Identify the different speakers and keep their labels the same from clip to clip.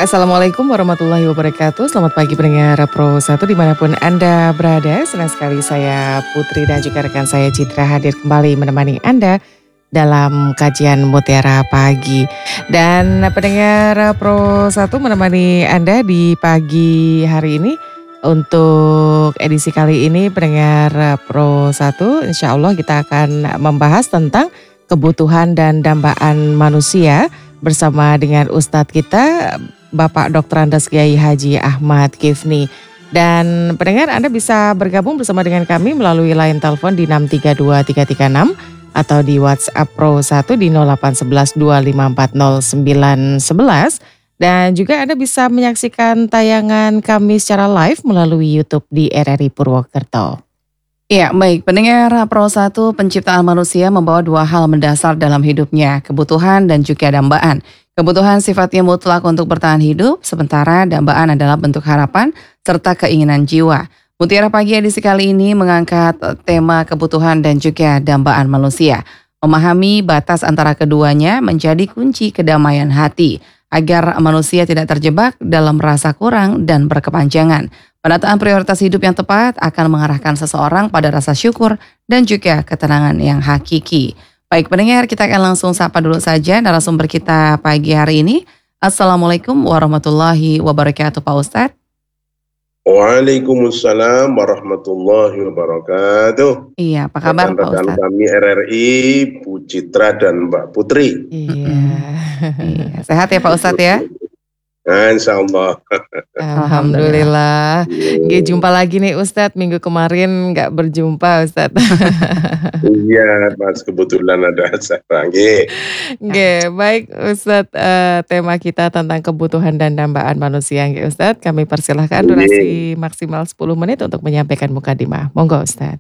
Speaker 1: Assalamualaikum warahmatullahi wabarakatuh. Selamat pagi pendengar Pro 1 dimanapun Anda berada. Senang sekali saya Putri dan juga rekan saya Citra hadir kembali menemani Anda dalam kajian Mutiara Pagi. Dan pendengar Pro 1 menemani Anda di pagi hari ini. Untuk edisi kali ini pendengar Pro 1 insya Allah kita akan membahas tentang kebutuhan dan dambaan manusia bersama dengan Ustadz kita Bapak Dr. Andes Kiai Haji Ahmad Kifni. Dan pendengar Anda bisa bergabung bersama dengan kami melalui line telepon di 632336 atau di WhatsApp Pro 1 di 0811 dan juga Anda bisa menyaksikan tayangan kami secara live melalui YouTube di RRI Purwokerto.
Speaker 2: Ya, baik. Pendengar Pro 1, penciptaan manusia membawa dua hal mendasar dalam hidupnya, kebutuhan dan juga dambaan. Kebutuhan sifatnya mutlak untuk bertahan hidup, sementara dambaan adalah bentuk harapan serta keinginan jiwa. Mutiara Pagi edisi kali ini mengangkat tema kebutuhan dan juga dambaan manusia. Memahami batas antara keduanya menjadi kunci kedamaian hati, agar manusia tidak terjebak dalam rasa kurang dan berkepanjangan. Penataan prioritas hidup yang tepat akan mengarahkan seseorang pada rasa syukur dan juga ketenangan yang hakiki. Baik pendengar, kita akan langsung sapa dulu saja narasumber kita pagi hari ini. Assalamualaikum warahmatullahi wabarakatuh Pak Ustadz.
Speaker 3: Waalaikumsalam warahmatullahi wabarakatuh.
Speaker 2: Iya, apa kabar Pak
Speaker 3: Rekan-rekan
Speaker 2: Ustadz?
Speaker 3: kami RRI, Bu Citra dan Mbak Putri.
Speaker 2: Iya. Sehat ya Pak Ustadz ya?
Speaker 3: Insya Allah.
Speaker 1: Alhamdulillah. Jumpa lagi nih Ustadz, minggu kemarin nggak berjumpa Ustadz.
Speaker 3: Iya, pas kebetulan ada acara.
Speaker 1: Baik Ustadz, tema kita tentang kebutuhan dan dambaan manusia Ustadz. Kami persilahkan durasi maksimal 10 menit untuk menyampaikan mukadimah. Monggo Ustadz.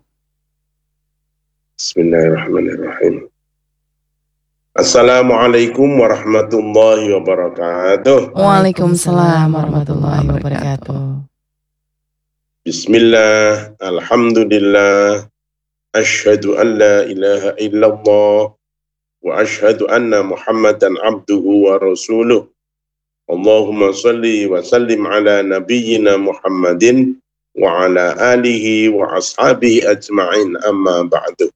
Speaker 3: Bismillahirrahmanirrahim. Assalamualaikum warahmatullahi wabarakatuh.
Speaker 2: Waalaikumsalam warahmatullahi wabarakatuh.
Speaker 3: Bismillah, alhamdulillah, asyhadu an la ilaha illallah, wa asyhadu anna Muhammadan abduhu wa rasuluh. Allahumma salli wa sallim ala nabiyyina Muhammadin wa ala alihi wa ashabihi ajma'in, amma ba'du.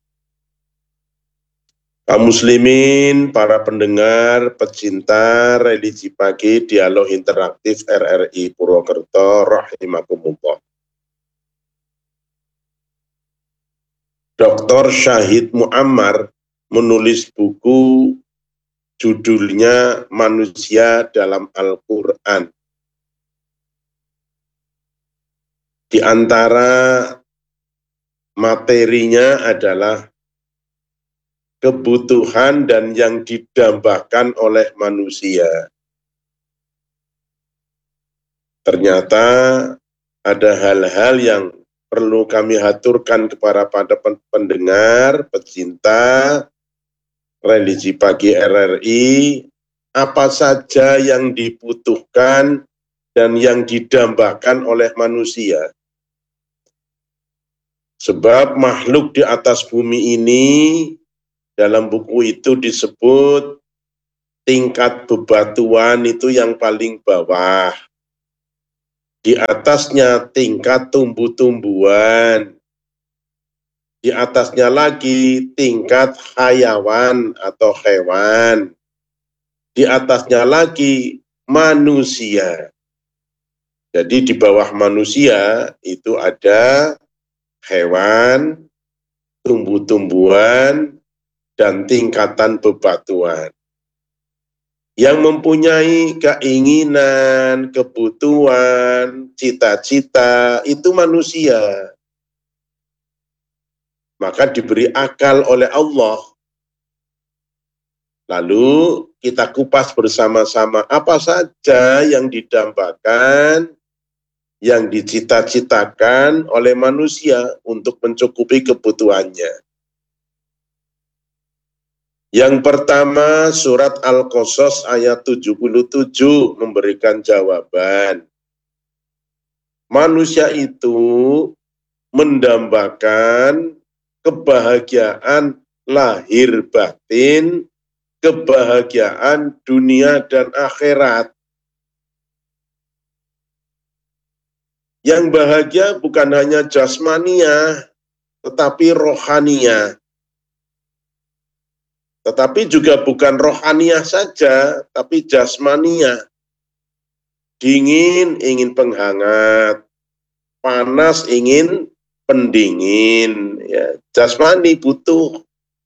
Speaker 3: Kaum muslimin, para pendengar, pecinta religi pagi, dialog interaktif RRI Purwokerto, rahimakumullah. Dr. Syahid Muammar menulis buku judulnya Manusia dalam Al-Quran. Di antara materinya adalah kebutuhan dan yang didambakan oleh manusia. Ternyata ada hal-hal yang perlu kami haturkan kepada pendengar, pecinta religi pagi RRI, apa saja yang dibutuhkan dan yang didambakan oleh manusia. Sebab makhluk di atas bumi ini, dalam buku itu disebut tingkat bebatuan itu yang paling bawah. Di atasnya tingkat tumbuh-tumbuhan. Di atasnya lagi tingkat hayawan atau hewan. Di atasnya lagi manusia. Jadi di bawah manusia itu ada hewan, tumbuh-tumbuhan, dan tingkatan bebatuan. Yang mempunyai keinginan, kebutuhan, cita-cita, itu manusia. Maka diberi akal oleh Allah. Lalu kita kupas bersama-sama apa saja yang didambakan, yang dicita-citakan oleh manusia untuk mencukupi kebutuhannya. Yang pertama, surat Al-Qasas ayat 77 memberikan jawaban. Manusia itu mendambakan kebahagiaan lahir batin, kebahagiaan dunia dan akhirat. Yang bahagia bukan hanya jasmania, tetapi rohania. Tetapi juga bukan rohania saja, tapi jasmania. Dingin ingin penghangat, panas ingin pendingin. Ya, jasmani butuh.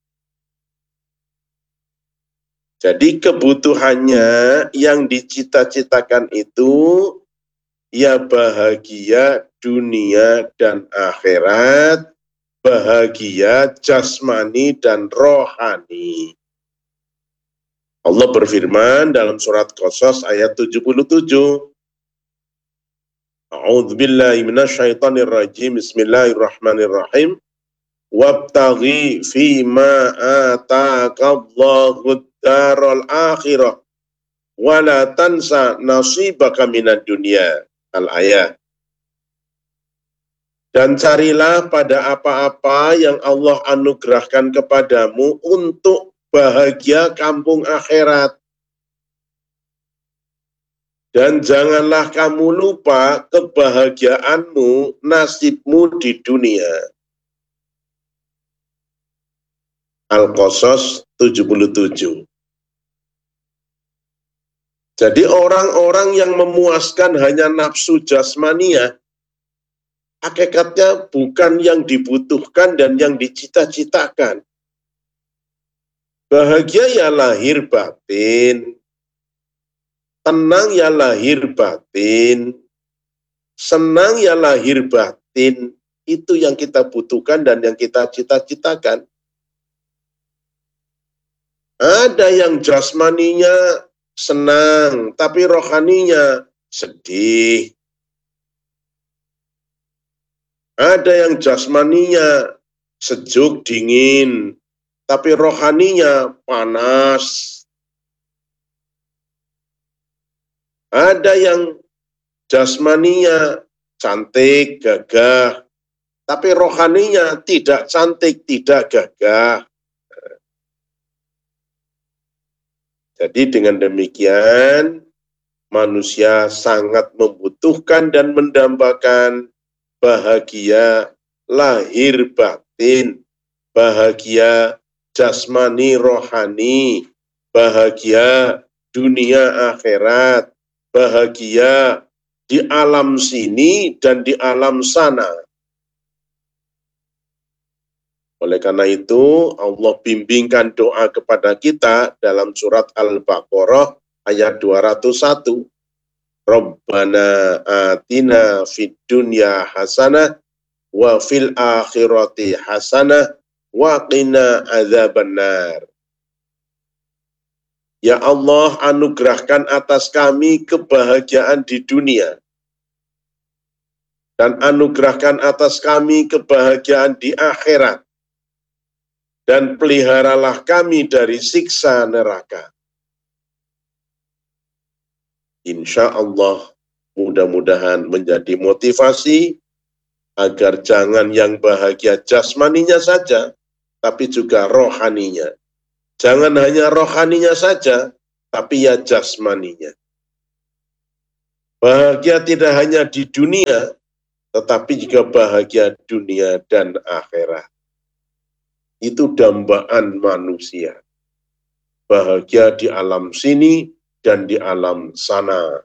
Speaker 3: Jadi kebutuhannya yang dicita-citakan itu ya bahagia dunia dan akhirat, bahagia jasmani dan rohani. Allah berfirman dalam surat Qasas ayat 77. A'udzubillahi minasyaitonirrajim. Bismillahirrahmanirrahim. Wabtaghi fima ataqallahu ad-daral akhirah wa la tansa nasibaka minad dunya. Al-ayat. Dan carilah pada apa-apa yang Allah anugerahkan kepadamu untuk bahagia kampung akhirat. Dan janganlah kamu lupa kebahagiaanmu, nasibmu di dunia. Al-Qasas 77. Jadi orang-orang yang memuaskan hanya nafsu jasmania, hakikatnya bukan yang dibutuhkan dan yang dicita-citakan. Bahagia ya lahir batin, tenang ya lahir batin, senang ya lahir batin. Itu yang kita butuhkan dan yang kita cita-citakan. Ada yang jasmaninya senang, tapi rohaninya sedih. Ada yang jasmaninya sejuk, dingin, tapi rohaninya panas. Ada yang jasmaninya cantik, gagah, tapi rohaninya tidak cantik, tidak gagah. Jadi dengan demikian, manusia sangat membutuhkan dan mendambakan bahagia lahir batin, bahagia jasmani rohani, bahagia dunia akhirat, bahagia di alam sini dan di alam sana. Oleh karena itu, Allah bimbingkan doa kepada kita dalam surat Al-Baqarah ayat 201. Rabbana atina fid dunya hasanah wa fil akhirati hasanah wa qina adzabannar. Ya Allah, anugerahkan atas kami kebahagiaan di dunia dan anugerahkan atas kami kebahagiaan di akhirat. Dan peliharalah kami dari siksa neraka. Insya Allah mudah-mudahan menjadi motivasi agar jangan yang bahagia jasmaninya saja, tapi juga rohaninya. Jangan hanya rohaninya saja, tapi ya jasmaninya. Bahagia tidak hanya di dunia, tetapi juga bahagia dunia dan akhirat. Itu dambaan manusia. Bahagia di alam sini dan di alam sana.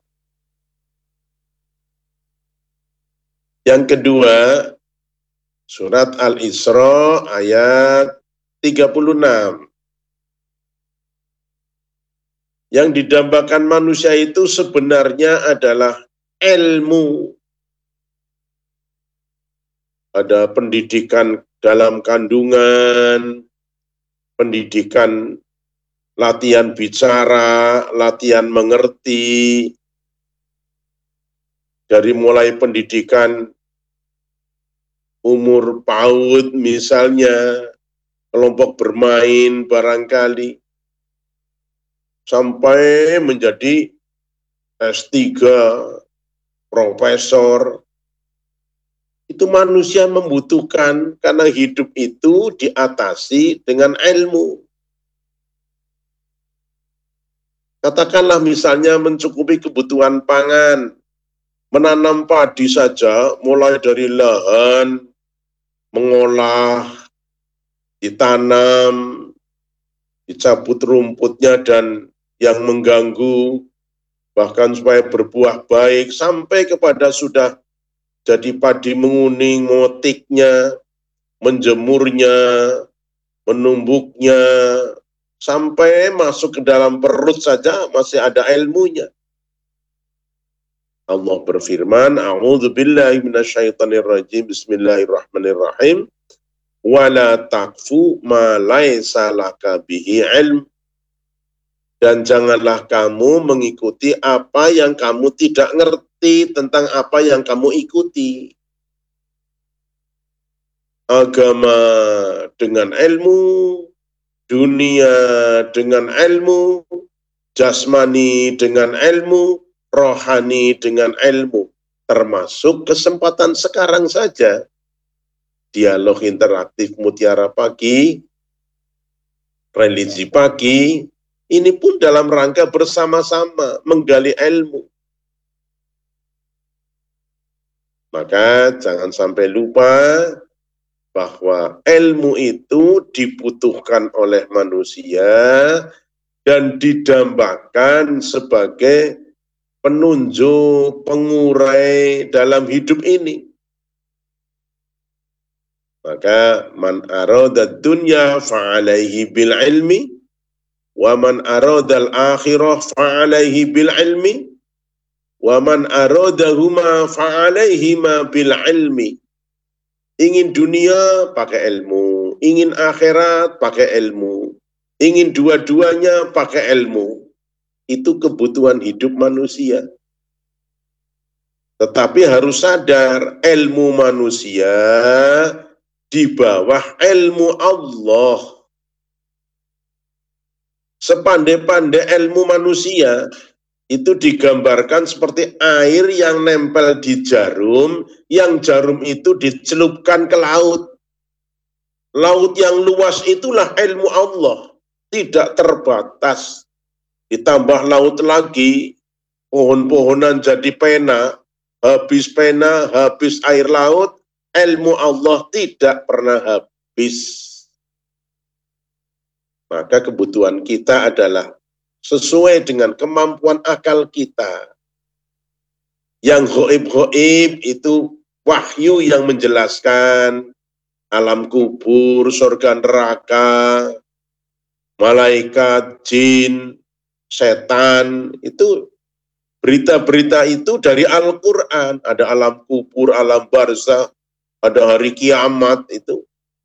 Speaker 3: Yang kedua, surat Al-Isra ayat 36. Yang didambakan manusia itu sebenarnya adalah ilmu. Ada pendidikan dalam kandungan, pendidikan latihan bicara, latihan mengerti, dari mulai pendidikan umur PAUD misalnya, kelompok bermain barangkali, sampai menjadi S3, profesor. Itu manusia membutuhkan karena hidup itu diatasi dengan ilmu. Katakanlah misalnya mencukupi kebutuhan pangan. menanam padi saja, mulai dari lahan, mengolah, ditanam, dicabut rumputnya dan yang mengganggu, bahkan supaya berbuah baik, sampai kepada sudah jadi padi menguning, motiknya, menjemurnya, menumbuknya, sampai masuk ke dalam perut saja masih ada ilmunya. Allah berfirman, A'udzu billahi minasyaitonir rajim. Bismillahirrahmanirrahim. Wala taqfu ma laisa laka bihi ilm. Dan janganlah kamu mengikuti apa yang kamu tidak ngerti tentang apa yang kamu ikuti. Agama dengan ilmu, dunia dengan ilmu, jasmani dengan ilmu, rohani dengan ilmu. Termasuk kesempatan sekarang saja, dialog interaktif Mutiara Pagi, religi pagi, ini pun dalam rangka bersama-sama menggali ilmu. Maka jangan sampai lupa bahwa ilmu itu dibutuhkan oleh manusia dan didambakan sebagai penunjuk, pengurai dalam hidup ini. Maka man arada dunya fa'alaihi bil ilmi wa man arada al-akhirah fa'alaihi bil ilmi wa man aradahuma fa'alaihima bil ilmi. Ingin dunia pakai ilmu, ingin akhirat pakai ilmu, ingin dua-duanya pakai ilmu. Itu kebutuhan hidup manusia. Tetapi harus sadar, ilmu manusia di bawah ilmu Allah. Sepandai-pandai ilmu manusia, itu digambarkan seperti air yang nempel di jarum, yang jarum itu dicelupkan ke laut. Laut yang luas itulah ilmu Allah, tidak terbatas. Ditambah laut lagi, pohon-pohonan jadi pena, habis air laut, ilmu Allah tidak pernah habis. Maka kebutuhan kita adalah sesuai dengan kemampuan akal kita. Yang ghaib-ghaib itu wahyu yang menjelaskan alam kubur, surga neraka, malaikat, jin, setan, itu berita-berita itu dari Al-Quran. Ada alam kubur, alam barzakh, ada hari kiamat itu.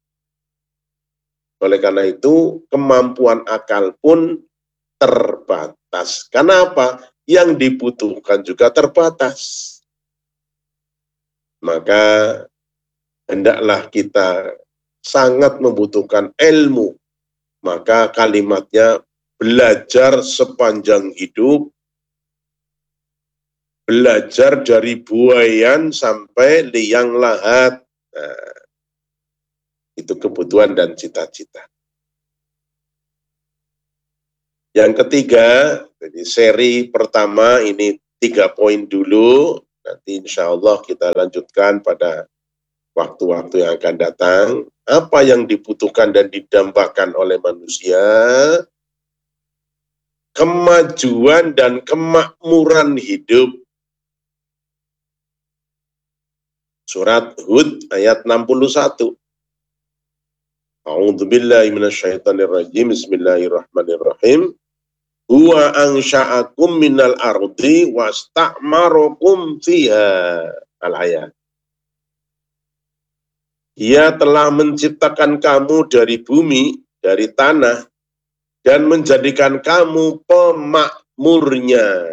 Speaker 3: Oleh karena itu, kemampuan akal pun terbatas. Kenapa? Yang dibutuhkan juga terbatas. Maka hendaklah kita sangat membutuhkan ilmu. Maka kalimatnya belajar sepanjang hidup, belajar dari buayan sampai liang lahat. Nah, itu kebutuhan dan cita-cita. Yang ketiga, jadi seri pertama ini 3 poin dulu, nanti insya Allah kita lanjutkan pada waktu-waktu yang akan datang. Apa yang dibutuhkan dan didambakan oleh manusia, kemajuan dan kemakmuran hidup. Surat Hud ayat 61. A'udzubillahi minasyaitonirrajim. Bismillahirrahmanirrahim. Huwa ansha'akum minal ardi wasta'marakum fiha. Al-ayat. Dia telah menciptakan kamu dari bumi, dari tanah, dan menjadikan kamu pemakmurnya.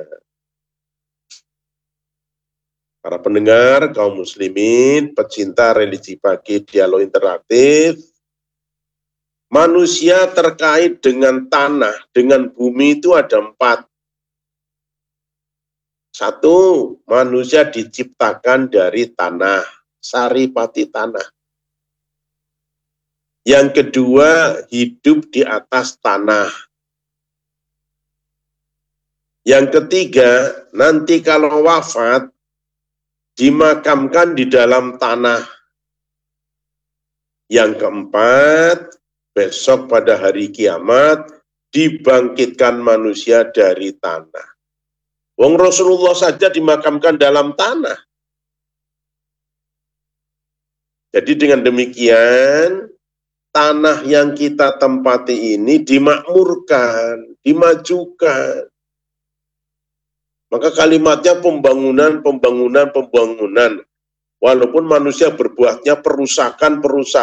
Speaker 3: Para pendengar, kaum muslimin, pecinta religi pagi dialog interaktif, manusia terkait dengan tanah, dengan bumi itu ada 4. 1, manusia diciptakan dari tanah, saripati tanah. Yang kedua, hidup di atas tanah. Yang ketiga, nanti kalau wafat, dimakamkan di dalam tanah. Yang keempat, besok pada hari kiamat dibangkitkan manusia dari tanah. Wong Rasulullah saja dimakamkan dalam tanah. Jadi dengan demikian, tanah yang kita tempati ini dimakmurkan, dimajukan. Maka kalimatnya pembangunan. Walaupun manusia berbuatnya perusakan.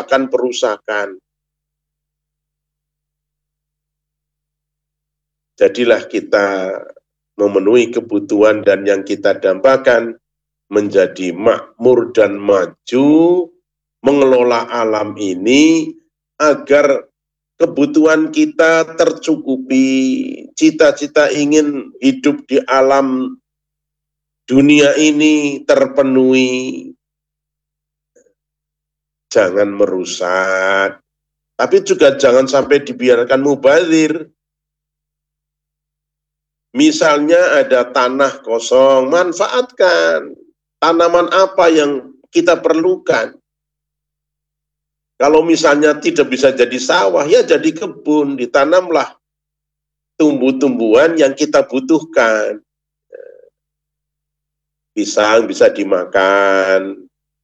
Speaker 3: Jadilah kita memenuhi kebutuhan dan yang kita dambakan menjadi makmur dan maju, mengelola alam ini agar kebutuhan kita tercukupi, cita-cita ingin hidup di alam dunia ini terpenuhi. Jangan merusak, tapi juga jangan sampai dibiarkan mubazir. Misalnya ada tanah kosong, manfaatkan. Tanaman apa yang kita perlukan? Kalau misalnya tidak bisa jadi sawah, ya jadi kebun, ditanamlah tumbuh-tumbuhan yang kita butuhkan. Pisang bisa dimakan,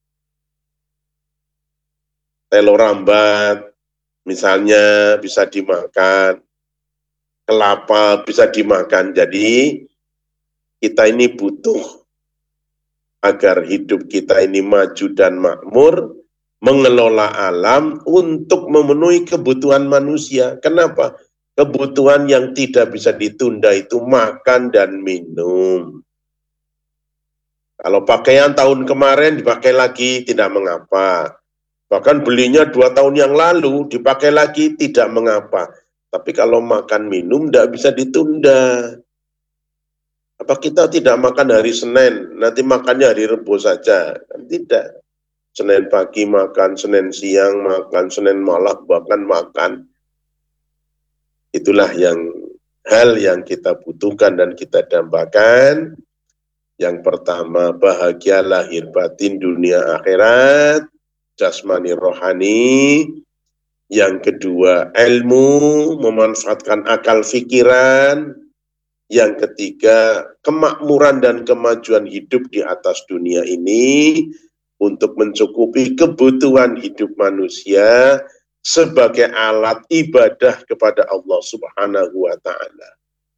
Speaker 3: telo rambat misalnya bisa dimakan, kelapa bisa dimakan. Jadi kita ini butuh agar hidup kita ini maju dan makmur, mengelola alam untuk memenuhi kebutuhan manusia. Kenapa? Kebutuhan yang tidak bisa ditunda itu makan dan minum. Kalau pakaian tahun kemarin dipakai lagi tidak mengapa. Bahkan belinya 2 tahun yang lalu dipakai lagi tidak mengapa. Tapi kalau makan minum tidak bisa ditunda. Apa kita tidak makan hari Senin, nanti makannya hari Rebo saja? Tidak. Senin pagi makan, Senin siang makan, Senin malam bahkan makan. Itulah hal yang kita butuhkan dan kita dambakan. Yang pertama, bahagia lahir batin dunia akhirat, jasmani rohani. Yang kedua, ilmu, memanfaatkan akal fikiran. Yang ketiga, kemakmuran dan kemajuan hidup di atas dunia ini untuk mencukupi kebutuhan hidup manusia sebagai alat ibadah kepada Allah Subhanahu wa Ta'ala.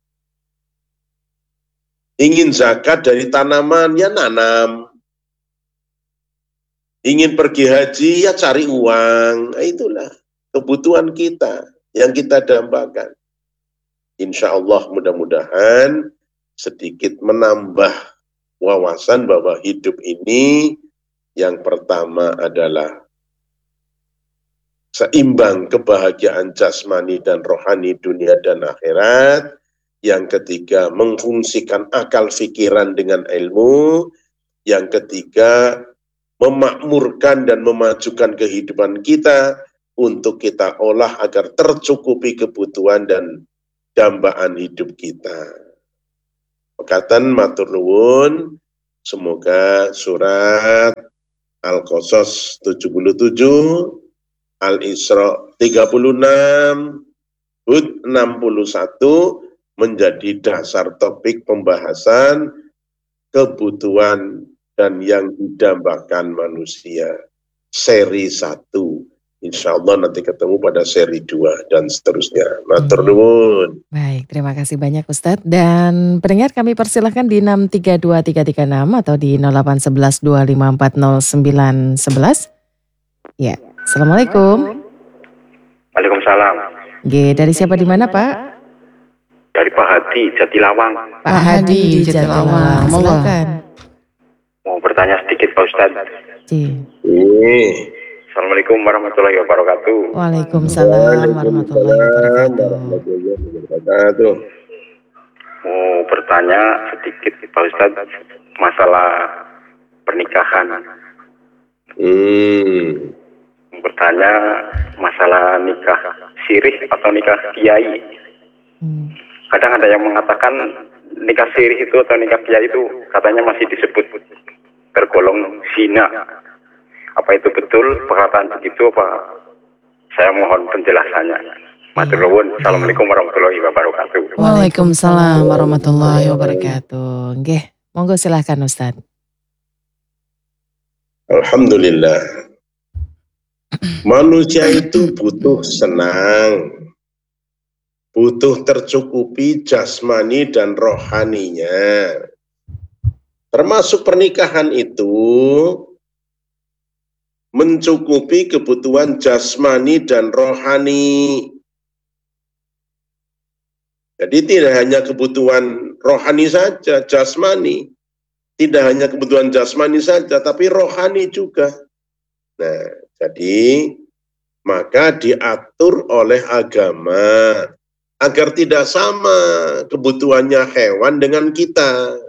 Speaker 3: Ingin zakat dari tanaman, ya nanam. Ingin pergi haji, ya cari uang. Nah, itulah kebutuhan kita yang kita dambakan. Insya Allah mudah-mudahan sedikit menambah wawasan bahwa hidup ini yang pertama adalah seimbang kebahagiaan jasmani dan rohani dunia dan akhirat. Yang ketiga, mengfungsikan akal fikiran dengan ilmu. Yang ketiga, memakmurkan dan memajukan kehidupan kita untuk kita olah agar tercukupi kebutuhan dan dambaan hidup kita. Pekatan matur nuwun, semoga surat Al-Qasas 77, Al-Isra 36, Hud 61 menjadi dasar topik pembahasan kebutuhan dan yang didambakan manusia. Seri 1. Insya Allah nanti ketemu pada seri 2 dan seterusnya. Matur nuwun.
Speaker 1: Baik, terima kasih banyak Ustadz. Dan pendengar kami persilahkan di 632336 atau di 081125400911. Ya, Assalamualaikum.
Speaker 4: Waalaikumsalam.
Speaker 1: Dari siapa di mana Pak?
Speaker 4: Dari Pak Hadi, Jatilawang.
Speaker 1: Pak Hadi di Jatilawang. Silakan.
Speaker 4: Mau bertanya sedikit Pak Ustadz. Assalamualaikum warahmatullahi wabarakatuh.
Speaker 1: Waalaikumsalam warahmatullahi wabarakatuh.
Speaker 4: Mau bertanya sedikit Pak Ustadz masalah pernikahan. Bertanya masalah nikah sirih atau nikah kiai. Kadang ada yang mengatakan nikah sirih itu atau nikah kiai itu katanya masih disebut tergolong zina. Apa itu betul perkataan begitu apa? Saya mohon penjelasannya. Matur nuwun. Assalamualaikum warahmatullahi wabarakatuh.
Speaker 2: Waalaikumsalam warahmatullahi wabarakatuh.
Speaker 1: Nggih, monggo silahkan Ustadz.
Speaker 3: Alhamdulillah. Manusia itu butuh senang, butuh tercukupi jasmani dan rohaninya. Termasuk pernikahan itu mencukupi kebutuhan jasmani dan rohani. Jadi tidak hanya kebutuhan rohani saja, jasmani. Tidak hanya kebutuhan jasmani saja, tapi rohani juga. Nah, jadi maka diatur oleh agama agar tidak sama kebutuhannya hewan dengan kita.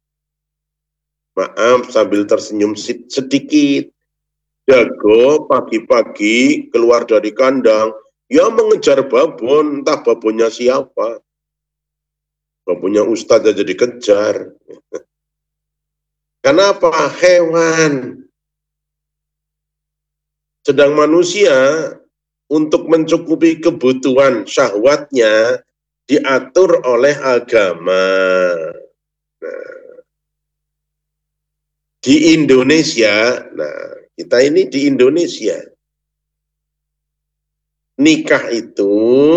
Speaker 3: Maaf sambil tersenyum sedikit. Jago pagi-pagi keluar dari kandang, ya mengejar babon, entah babonnya siapa. Babonnya ustadz aja dikejar. Kenapa? Hewan. Sedang manusia untuk mencukupi kebutuhan syahwatnya diatur oleh agama. Nah, di Indonesia, kita ini di Indonesia, nikah itu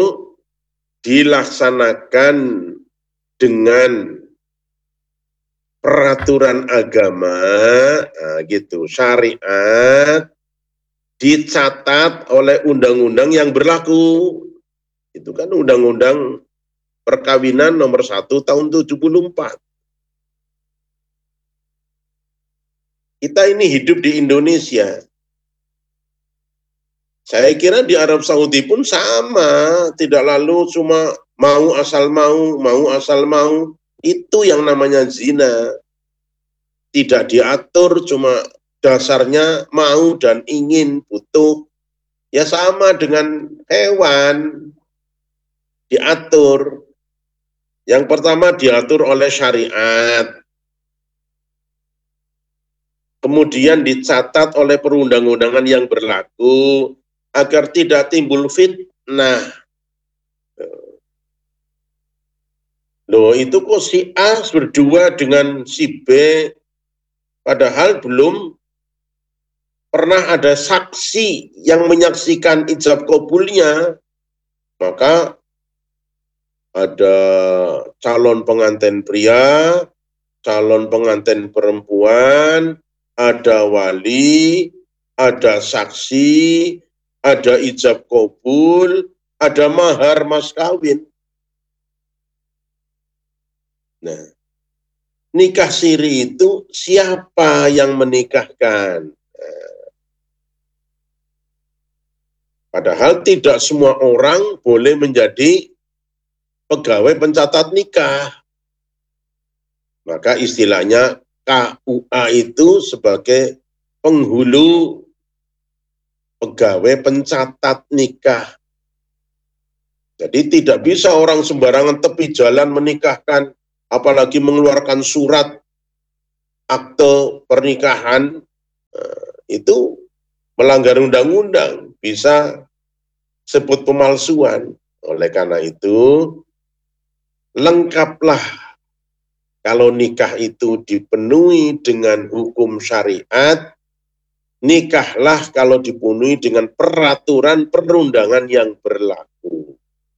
Speaker 3: dilaksanakan dengan peraturan agama, gitu, syariat, dicatat oleh undang-undang yang berlaku. Itu kan undang-undang perkawinan nomor 1 tahun 74. Kita ini hidup di Indonesia. Saya kira di Arab Saudi pun sama, tidak lalu cuma mau asal mau. Itu yang namanya zina. Tidak diatur, cuma dasarnya mau dan ingin, butuh. Ya sama dengan hewan, diatur. Yang pertama diatur oleh syariat. Kemudian dicatat oleh perundang-undangan yang berlaku agar tidak timbul fitnah. Loh, itu kok si A berdua dengan si B, padahal belum pernah ada saksi yang menyaksikan ijab kabulnya. Maka ada calon pengantin pria, calon pengantin perempuan, ada wali, ada saksi, ada ijab kabul, ada mahar mas kawin. Nah, nikah siri itu siapa yang menikahkan? Padahal tidak semua orang boleh menjadi pegawai pencatat nikah. Maka istilahnya KUA itu sebagai penghulu pegawai pencatat nikah. Jadi tidak bisa orang sembarangan tepi jalan menikahkan, apalagi mengeluarkan surat akte pernikahan, itu melanggar undang-undang, bisa sebut pemalsuan. Oleh karena itu, lengkaplah kalau nikah itu dipenuhi dengan hukum syariat, nikahlah kalau dipenuhi dengan peraturan perundangan yang berlaku.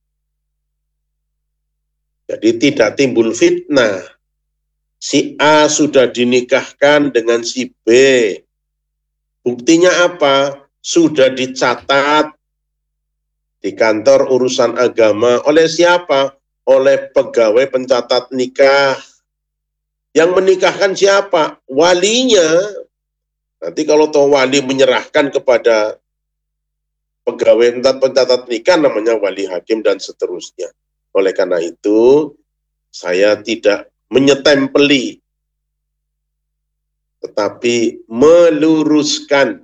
Speaker 3: Jadi tidak timbul fitnah. Si A sudah dinikahkan dengan si B. Buktinya apa? Sudah dicatat di kantor urusan agama. Oleh siapa? Oleh pegawai pencatat nikah. Yang menikahkan siapa? Walinya. Nanti kalau toh wali menyerahkan kepada pegawai pencatat nikah, namanya wali hakim dan seterusnya. Oleh karena itu, saya tidak menyetempeli, tetapi meluruskan,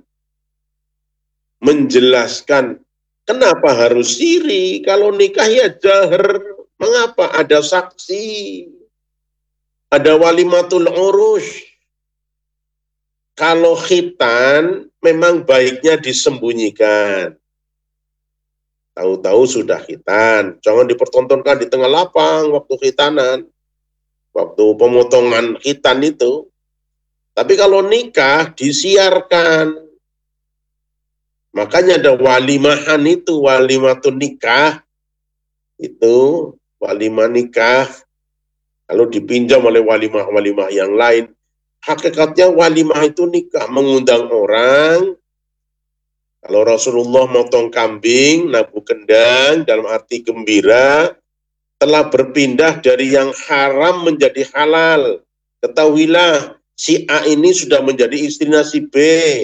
Speaker 3: menjelaskan, kenapa harus siri? Kalau nikah ya jahar, mengapa ada saksi? Ada walimatul urus. kalau khitan memang baiknya disembunyikan. Tahu-tahu sudah khitan, jangan dipertontonkan di tengah lapang waktu khitanan, waktu pemotongan khitan itu. Tapi kalau nikah disiarkan, makanya ada walimahan itu, walimatun nikah, itu walimah nikah, kalau dipinjam oleh walimah-walimah yang lain, hakikatnya walimah itu nikah, mengundang orang. Kalau Rasulullah motong kambing, nabu kendang, dalam arti gembira, telah berpindah dari yang haram menjadi halal. Ketahuilah, si A ini sudah menjadi istrinya si B.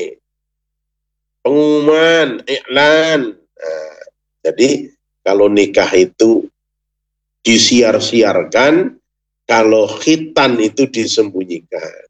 Speaker 3: Pengumuman, iklan. Nah, jadi kalau nikah itu disiar-siarkan, kalau khitan itu disembunyikan.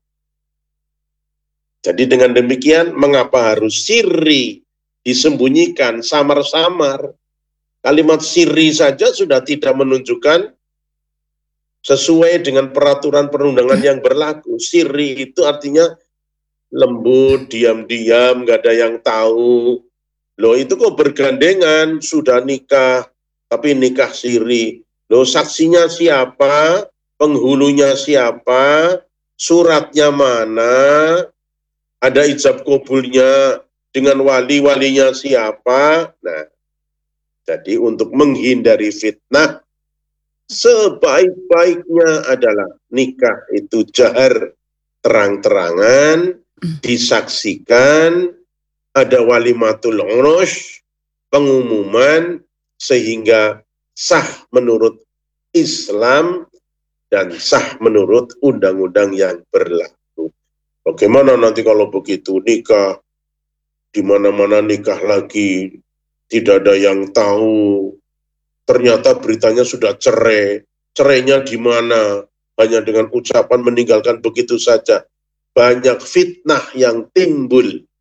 Speaker 3: Jadi dengan demikian, mengapa harus sirri? Disembunyikan, samar-samar. Kalimat sirri saja sudah tidak menunjukkan sesuai dengan peraturan perundangan yang berlaku. Sirri itu artinya lembut, diam-diam, nggak ada yang tahu. Loh itu kok bergandengan, sudah nikah, tapi nikah sirri. Loh saksinya siapa, penghulunya siapa, suratnya mana, ada ijab kabulnya dengan wali-walinya siapa. Nah, jadi untuk menghindari fitnah, sebaik-baiknya adalah nikah itu jahar, terang-terangan, disaksikan, ada walimatul urus, pengumuman, sehingga sah menurut Islam dan sah menurut undang-undang yang berlaku. Bagaimana nanti kalau begitu nikah, di mana-mana nikah lagi, tidak ada yang tahu, ternyata beritanya sudah cerai, cerainya di mana, hanya dengan ucapan meninggalkan begitu saja. Banyak fitnah yang timbul.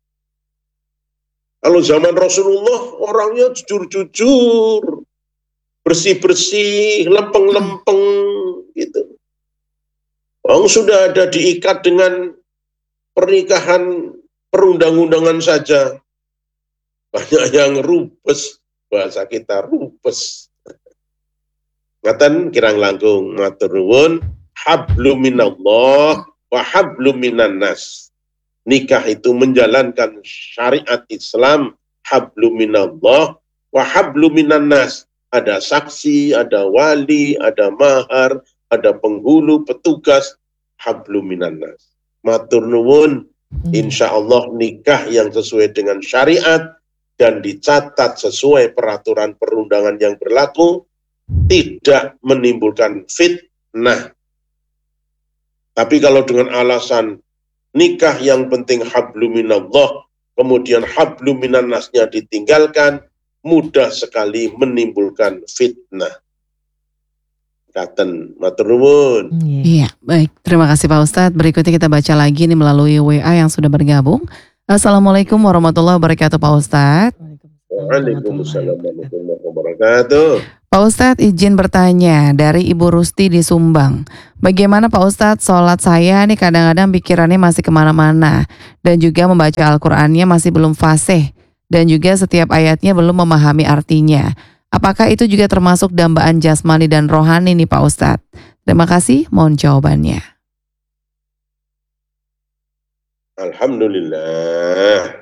Speaker 3: Kalau zaman Rasulullah orangnya jujur-jujur, bersih-bersih, lempeng-lempeng gitu. Orang sudah ada diikat dengan pernikahan perundang-undangan saja. Banyak yang rupes, bahasa kita rupes. Ngaten kirang langkung matur nuwun, hablum minallah wa hablum minan nas. Nikah itu menjalankan syariat Islam, hablum minallah wa hablum minan nas. Ada saksi, ada wali, ada mahar, ada penghulu, petugas, hablum minan nas. Matur nuwun, insya Allah nikah yang sesuai dengan syariat dan dicatat sesuai peraturan perundangan yang berlaku, tidak menimbulkan fitnah. Tapi kalau dengan alasan nikah yang penting hablum minallah, kemudian hablum minan nasnya ditinggalkan, mudah sekali menimbulkan fitnah. Katen matur nuwun.
Speaker 2: Iya, baik. Terima kasih Pak Ustadz. Berikutnya kita baca lagi nih melalui WA yang sudah bergabung. Assalamualaikum warahmatullahi wabarakatuh Pak Ustadz.
Speaker 3: Waalaikumsalam warahmatullahi wabarakatuh.
Speaker 2: Pak Ustadz izin bertanya dari Ibu Rusti di Sumbang. Bagaimana Pak Ustadz sholat saya nih kadang-kadang pikirannya masih kemana-mana. Dan juga membaca Al-Qur'annya masih belum fasih. Dan juga setiap ayatnya belum memahami artinya. Apakah itu juga termasuk dambaan jasmani dan rohani nih Pak Ustadz? Terima kasih, mohon jawabannya.
Speaker 3: Alhamdulillah.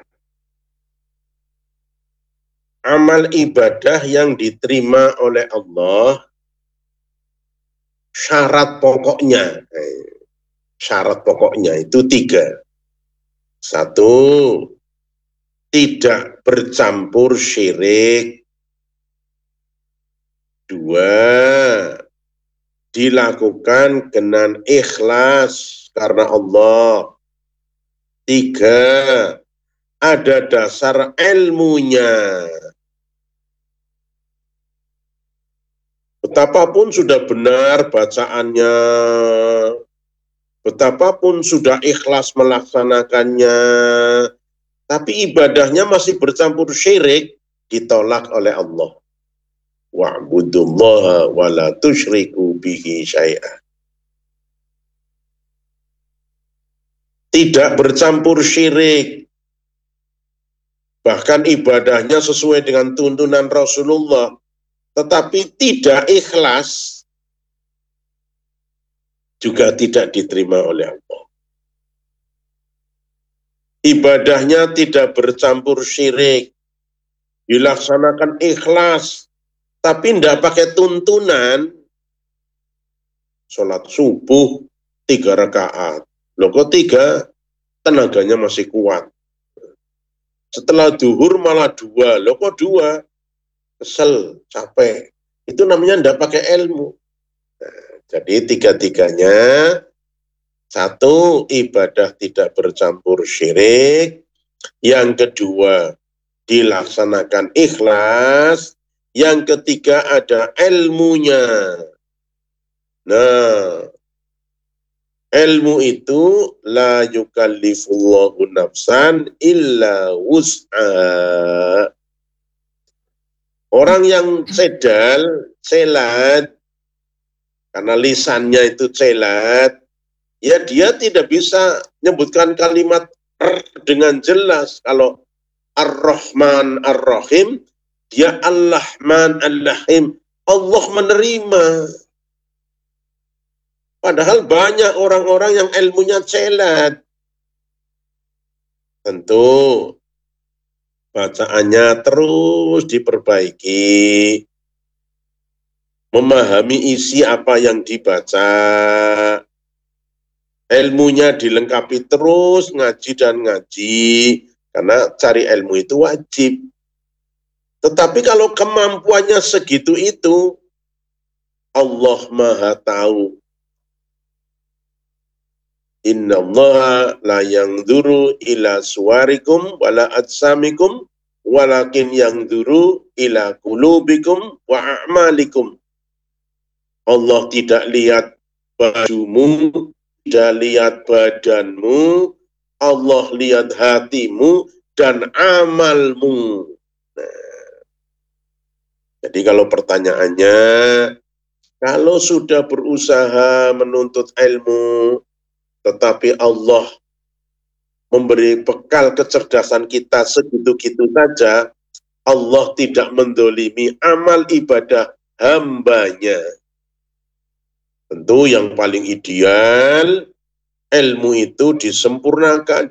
Speaker 3: Amal ibadah yang diterima oleh Allah, syarat pokoknya itu 3. 1, tidak bercampur syirik. 2, dilakukan dengan ikhlas karena Allah. 3, ada dasar ilmunya. Betapapun sudah benar bacaannya, betapapun sudah ikhlas melaksanakannya, tapi ibadahnya masih bercampur syirik, ditolak oleh Allah. Wa'budullaha wa la tusyriku bihi syai'ah. tidak bercampur syirik, bahkan ibadahnya sesuai dengan tuntunan Rasulullah, tetapi tidak ikhlas, juga tidak diterima oleh Allah. Ibadahnya tidak bercampur syirik, dilaksanakan ikhlas, tapi tidak pakai tuntunan, sholat subuh 3 rakaat. Loh kok 3? Tenaganya masih kuat. Setelah duhur malah 2. Loh kok 2? Kesel, capek. Itu namanya tidak pakai ilmu. Nah, jadi tiga-tiganya, 1, ibadah tidak bercampur syirik. Yang kedua, dilaksanakan ikhlas. Yang ketiga, ada ilmunya. Nah, ilmu itu la yukallifullahu nafsan illa wus'aha. Orang yang celat, karena lisannya itu celat, ya dia tidak bisa menyebutkan kalimat dengan jelas. Kalau Ar-Rahman Ar-Rahim, dia Al-Rahman Al-Rahim, Allah menerima. Padahal banyak orang-orang yang ilmunya celat. Tentu bacaannya terus diperbaiki, memahami isi apa yang dibaca, ilmunya dilengkapi terus, ngaji dan ngaji, karena cari ilmu itu wajib. Tetapi kalau kemampuannya segitu itu, Allah Maha tahu. Inna Allah la yanzuru ila suwarikum wala atsamikum walakin yanzuru ila qulubikum wa a'malikum. Allah tidak lihat bajumu, tidak lihat badanmu, Allah lihat hatimu dan amalmu. Nah, jadi kalau pertanyaannya, kalau sudah berusaha menuntut ilmu, tetapi Allah memberi bekal kecerdasan kita segitu-gitu saja, Allah tidak mendolimi amal ibadah hambanya. Tentu yang paling ideal, ilmu itu disempurnakan.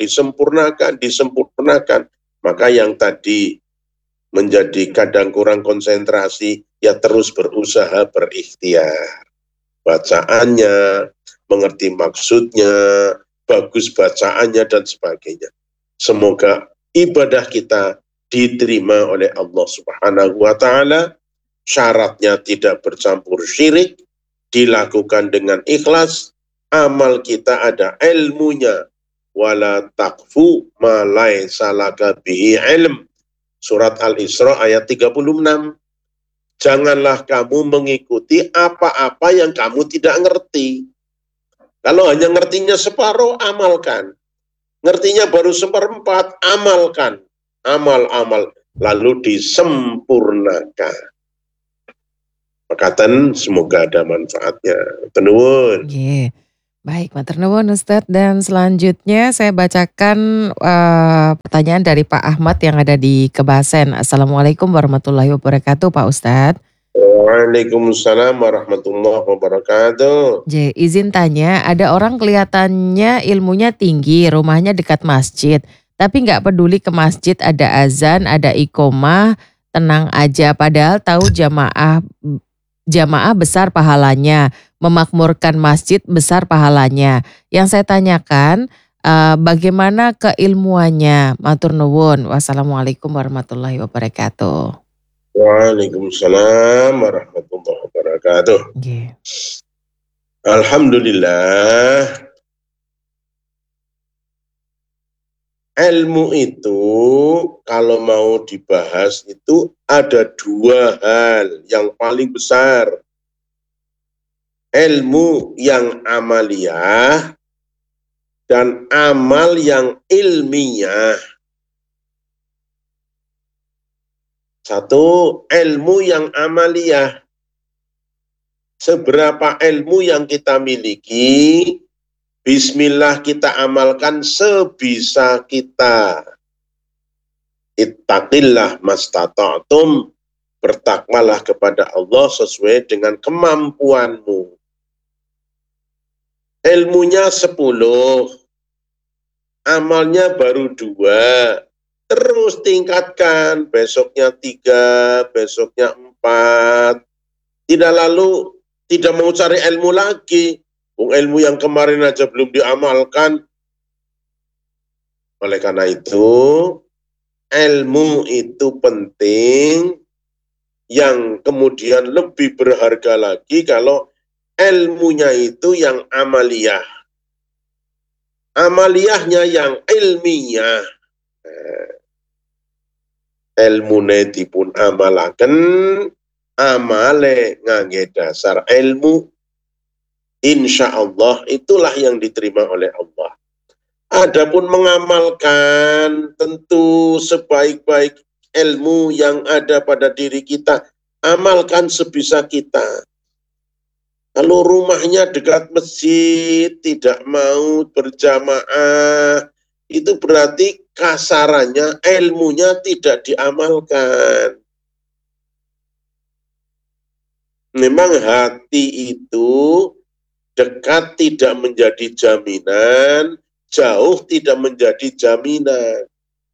Speaker 3: Maka yang tadi menjadi kadang kurang konsentrasi, ya terus berusaha berikhtiar. Bacaannya, mengerti maksudnya, bagus bacaannya, dan sebagainya. Semoga ibadah kita diterima oleh Allah Subhanahu wa Ta'ala. Syaratnya tidak bercampur syirik, dilakukan dengan ikhlas, amal kita ada ilmunya. Wala taqfu ma laisa laka bihi ilm. Surat Al-Isra ayat 36. Janganlah kamu mengikuti apa-apa yang kamu tidak ngerti. Kalau hanya ngertinya separuh, amalkan. Ngertinya baru 1/4, amalkan. Amal-amal, lalu disempurnakan. Perkataan semoga ada manfaatnya. Tenuwun.
Speaker 1: Yeah. Baik, matur nuwun Ustadz. Dan selanjutnya saya bacakan pertanyaan dari Pak Ahmad yang ada di Kebasen. Assalamualaikum warahmatullahi wabarakatuh Pak Ustadz.
Speaker 3: Waalaikumsalam warahmatullahi wabarakatuh.
Speaker 1: Izin tanya, ada orang kelihatannya ilmunya tinggi, rumahnya dekat masjid, tapi nggak peduli ke masjid ada azan, ada iqomah, tenang aja. Padahal tahu jamaah besar pahalanya, memakmurkan masjid besar pahalanya. Yang saya tanyakan, bagaimana keilmuannya? Matur nuwun. Wassalamualaikum warahmatullahi wabarakatuh.
Speaker 3: Waalaikumsalam warahmatullahi wabarakatuh.
Speaker 1: Okay.
Speaker 3: Alhamdulillah, ilmu itu kalau mau dibahas itu ada 2 hal yang paling besar. Ilmu yang amaliyah dan amal yang ilmiah. 1, ilmu yang amaliyah. Seberapa ilmu yang kita miliki, Bismillah kita amalkan sebisa kita. Ittaqillah mastata'tum, bertakwalah kepada Allah sesuai dengan kemampuanmu. Ilmunya 10, amalnya baru 2, terus tingkatkan, besoknya 3, besoknya 4, tidak mau cari ilmu lagi, ilmu yang kemarin aja belum diamalkan. Oleh karena itu, ilmu itu penting, yang kemudian lebih berharga lagi kalau ilmunya itu yang amaliyah. Amaliyahnya yang ilmiah. Ilmune dipun amalaken, amale ngangge dasar ilmu, insya Allah itulah yang diterima oleh Allah. Adapun mengamalkan, tentu sebaik-baik ilmu yang ada pada diri kita, amalkan sebisa kita. Kalau rumahnya dekat masjid, tidak mau berjamaah, itu berarti kasarannya ilmunya tidak diamalkan. Memang hati itu dekat tidak menjadi jaminan, jauh tidak menjadi jaminan.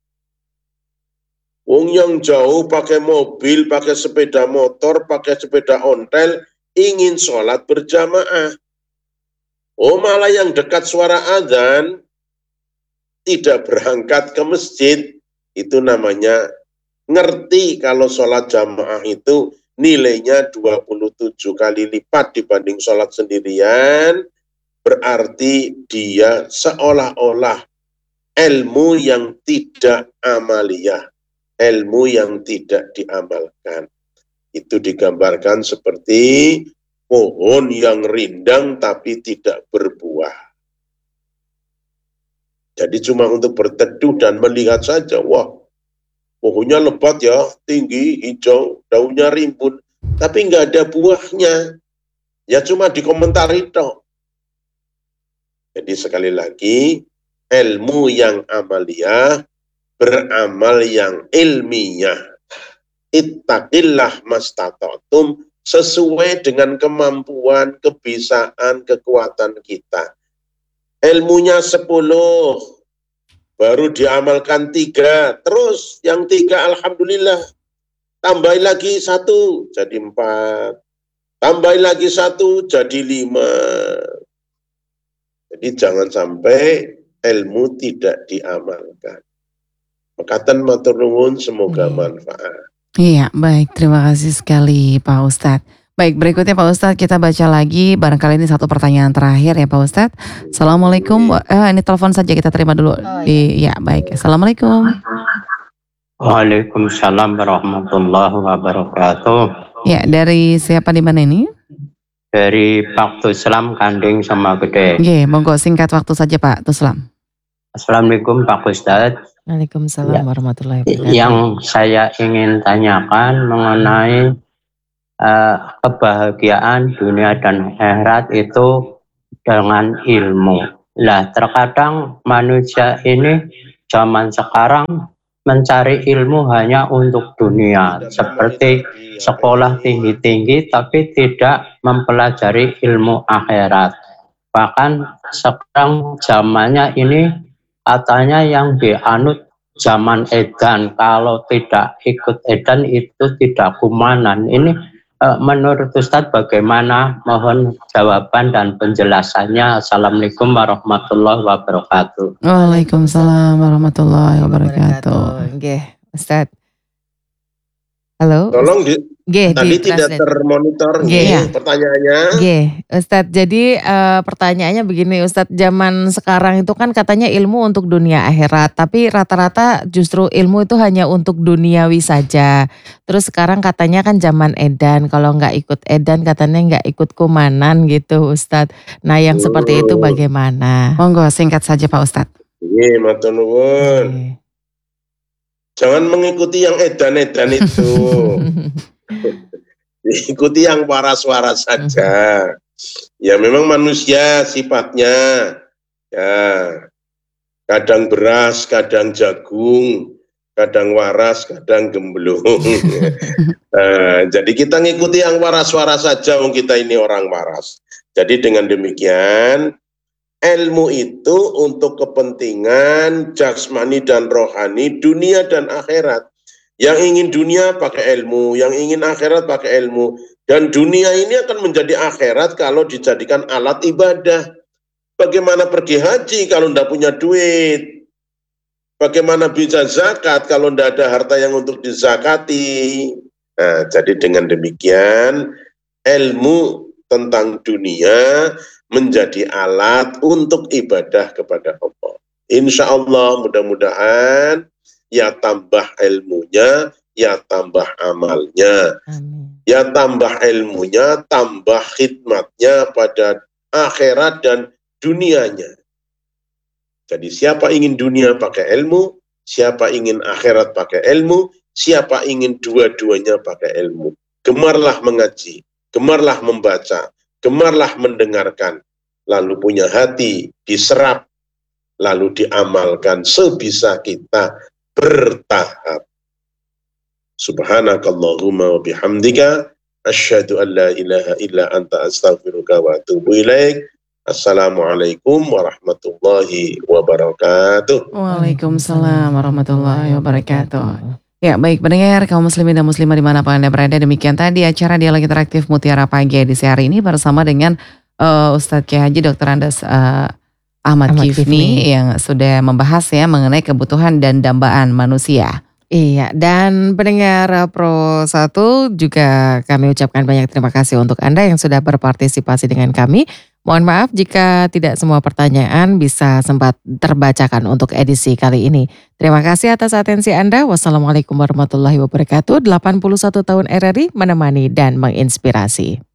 Speaker 3: Wong yang jauh pakai mobil, pakai sepeda motor, pakai sepeda ontel, ingin sholat berjamaah. Malah yang dekat suara azan, tidak berangkat ke masjid, itu namanya ngerti kalau sholat jamaah itu nilainya 27 kali lipat dibanding sholat sendirian, berarti dia seolah-olah ilmu yang tidak amaliyah, ilmu yang tidak diamalkan. Itu digambarkan seperti pohon yang rindang tapi tidak berbuah. Jadi cuma untuk berteduh dan melihat saja, wah pohonnya lebat ya, tinggi, hijau, daunnya rimbun, tapi nggak ada buahnya. Ya cuma dikomentari toh. Jadi sekali lagi, ilmu yang amaliyah, beramal yang ilmiah. Ittaqillah mastata'tum, sesuai dengan kemampuan, kebisaan, kekuatan kita. Ilmunya 10, baru diamalkan 3, terus yang 3 alhamdulillah, tambah lagi 1 jadi 4, tambah lagi 1 jadi 5. Jadi jangan sampai ilmu tidak diamalkan. Makatan matur nuwun, semoga manfaat.
Speaker 2: Iya, baik. Terima kasih sekali Pak Ustadz. Baik, berikutnya Pak Ustadz kita baca lagi. Barangkali ini satu pertanyaan terakhir ya Pak Ustadz. Assalamualaikum. Ini telepon saja kita terima dulu. Ya, baik. Assalamualaikum.
Speaker 5: Waalaikumsalam warahmatullahi wabarakatuh.
Speaker 2: Ya, dari siapa di mana ini?
Speaker 5: Dari Pak Tuslam Kanding sama Gede.
Speaker 2: Oke, monggo singkat waktu saja Pak Tuslam.
Speaker 5: Assalamualaikum Pak Ustadz.
Speaker 1: Waalaikumsalam warahmatullahi wabarakatuh.
Speaker 5: Yang saya ingin tanyakan mengenai kebahagiaan dunia dan akhirat itu dengan ilmu. Lah terkadang manusia ini zaman sekarang mencari ilmu hanya untuk dunia, seperti sekolah tinggi-tinggi tapi tidak mempelajari ilmu akhirat. Bahkan sekarang zamannya ini katanya yang dianut zaman edan, kalau tidak ikut edan itu tidak kumanan. Ini menurut Ustadz bagaimana? Mohon jawaban dan penjelasannya. Assalamualaikum warahmatullahi wabarakatuh.
Speaker 2: Waalaikumsalam warahmatullahi wabarakatuh.
Speaker 1: Oke, Ustadz. Halo.
Speaker 3: Tolong tadi tidak termonitor pertanyaannya.
Speaker 1: Ustadz, jadi pertanyaannya begini Ustadz, zaman sekarang itu kan katanya ilmu untuk dunia akhirat, tapi rata-rata justru ilmu itu hanya untuk duniawi saja. Terus sekarang katanya kan zaman edan, kalau nggak ikut edan katanya nggak ikut kumanan gitu Ustadz. Nah yang seperti itu bagaimana?
Speaker 2: Monggo singkat saja Pak Ustadz.
Speaker 3: Iya, matur nuwun. Jangan mengikuti yang edan-edan itu. Ikuti yang waras-waras saja. Ya memang manusia sifatnya Ya, kadang beras, kadang jagung, kadang waras, kadang gemblung. Jadi kita ngikuti yang waras-waras saja, wong kita ini orang waras. Jadi dengan demikian, ilmu itu untuk kepentingan jasmani dan rohani, dunia dan akhirat. Yang ingin dunia pakai ilmu, yang ingin akhirat pakai ilmu. Dan dunia ini akan menjadi akhirat kalau dijadikan alat ibadah. Bagaimana pergi haji kalau tidak punya duit? Bagaimana bisa zakat kalau tidak ada harta yang untuk dizakati? Nah, jadi dengan demikian, ilmu tentang dunia menjadi alat untuk ibadah kepada Allah. Insya Allah mudah-mudahan ya tambah ilmunya, ya tambah amalnya.
Speaker 1: Amin.
Speaker 3: Ya tambah ilmunya, tambah khidmatnya pada akhirat dan dunianya. Jadi siapa ingin dunia pakai ilmu, siapa ingin akhirat pakai ilmu, siapa ingin dua-duanya pakai ilmu. Gemarlah mengaji, gemarlah membaca, gemarlah mendengarkan, lalu punya hati diserap, lalu diamalkan sebisa kita bertahap. Subhanakallahumma wa bihamdika asyhadu an la ilaha illa anta astaghfiruka wa atubu ilaik. Assalamualaikum warahmatullahi wabarakatuh.
Speaker 2: Waalaikumsalam warahmatullahi wabarakatuh. Ya, baik pendengar kaum muslimin dan muslimah dimanapun Anda berada, demikian tadi acara Dialog Interaktif Mutiara Pagi edisi hari ini bersama dengan Ustadz Kiai Haji Dr. Andes Ahmad Kifni yang sudah membahas ya mengenai kebutuhan dan dambaan manusia.
Speaker 1: Iya, dan pendengar Pro 1 juga kami ucapkan banyak terima kasih untuk Anda yang sudah berpartisipasi dengan kami. Mohon maaf jika tidak semua pertanyaan bisa sempat terbacakan untuk edisi kali ini. Terima kasih atas atensi Anda. Wassalamualaikum warahmatullahi wabarakatuh. 81 tahun RRI menemani dan menginspirasi.